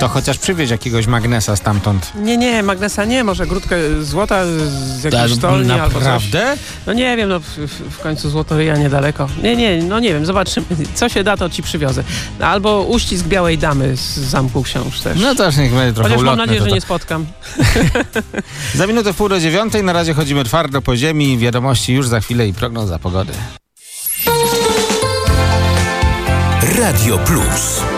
To chociaż przywieź jakiegoś magnesa stamtąd. Nie, magnesa nie, może grudkę złota z jakiejś stolni albo coś. Naprawdę? No nie wiem, w końcu Złotoryja niedaleko. Nie wiem, zobaczymy. Co się da, to ci przywiozę. Albo uścisk Białej Damy z Zamku Książ też. No to niech będzie trochę Chociaż ulotne. mam nadzieję, że nie spotkam. Za minutę 8:45, na razie chodzimy twardo po ziemi, wiadomości już za chwilę i prognoza pogody. Radio Plus.